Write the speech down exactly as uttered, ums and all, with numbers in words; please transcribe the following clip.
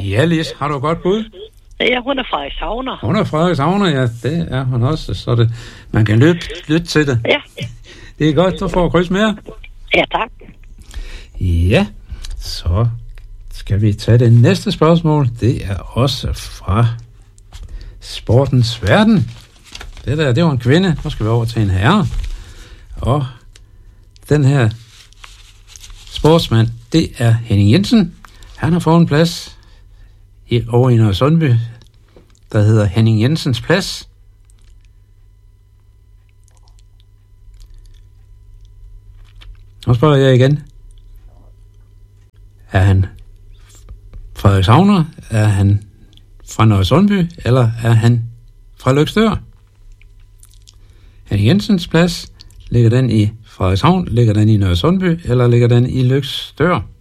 Ja, Lis, har du et godt bud? Ja, hun er Frederikshavner. Hun er Frederikshavner, ja, det er hun også, så det, man kan lytte, lytte til det. Ja. Det er godt, du får kryds mere. Ja, tak. Ja, så skal vi tage det næste spørgsmål. Det er også fra sportens verden. Det der, det var en kvinde. Nu skal vi over til en herre. Og den her sportsmand, det er Henning Jensen. Han har fået en plads i, over i Nørre Sundby, der hedder Henning Jensens Plads. Nu spørger jeg igen. Er han Frederikshavner? Er han fra Nørre Sundby? Eller er han fra Løgstør? Henning Jensens Plads, ligger den i Frederikshavn? Ligger den i Nørre Sundby? Eller ligger den i Løgstør?